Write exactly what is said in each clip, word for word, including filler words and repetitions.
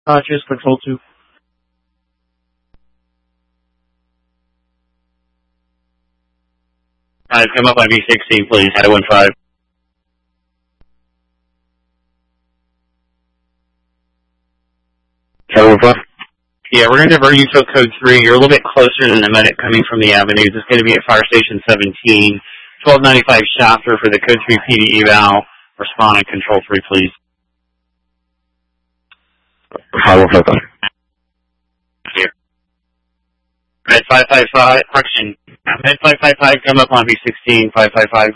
Conscious, control two. Five, come up on V sixteen, please. Head one five. Head one five. Yeah, we're going to divert you to code three. You're a little bit closer than the medic coming from the avenues. It's going to be at Fire Station seventeen. twelve ninety-five Shafter for the code three P D eval. Respond and control three, please. five one five. Here. Med five five five, correction. Med five five five, come up on V sixteen, five five five.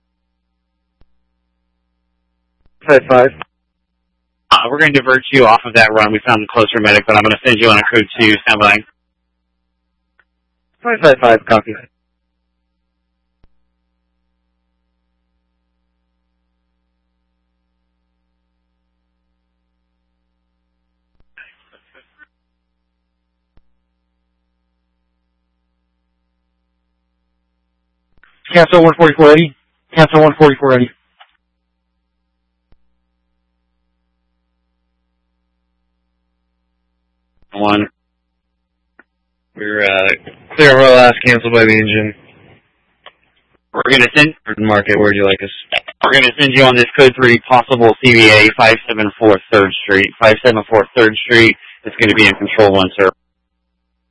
five five. Uh, we're going to divert you off of that run. We found a closer medic, but I'm going to send you on a code two. Stand by. five five five, copy. Cancel one forty-four ready. Cancel one forty-four ready. One. We're uh, clear of our last cancel by the engine. We're going to send. Market, where'd you like us? We're going to send you on this code three possible C V A five seven four third Street. five seven four third Street. It's going to be in control one, sir.